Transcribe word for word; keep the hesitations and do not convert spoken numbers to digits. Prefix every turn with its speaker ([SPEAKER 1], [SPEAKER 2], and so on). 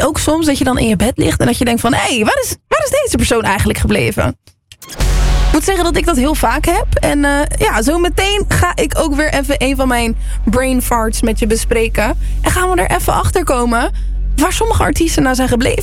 [SPEAKER 1] je ook soms dat je dan in je bed ligt en dat je denkt van... hé, hey, waar, is, waar is deze persoon eigenlijk gebleven? Ik moet zeggen dat ik dat heel vaak heb. En uh, ja, zo meteen ga ik ook weer even een van mijn brain farts met je bespreken. En gaan we er even achter komen waar sommige artiesten nou zijn gebleven.